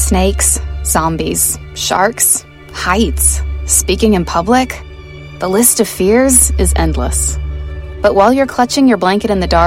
Snakes, zombies, sharks, heights, speaking in public. The list of fears is endless. But while you're clutching your blanket in the dark,